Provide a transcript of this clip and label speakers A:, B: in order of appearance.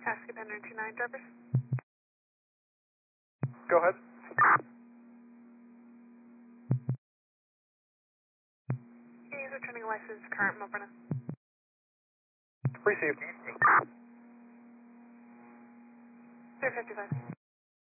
A: Ask it 929 drivers.
B: Go ahead.
A: He is returning a license current Mopana.
B: Received.
A: 355.